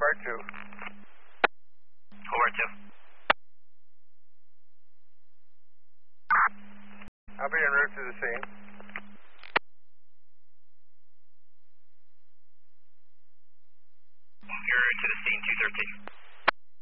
Hobart 2. Hobart 2. I'll be en route to the scene. You're to the scene, 213.